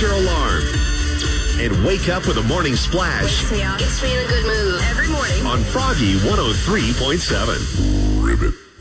your alarm. And wake up with a morning splash. Gets me in a good mood every morning. On Froggy 103.7. Ribbit.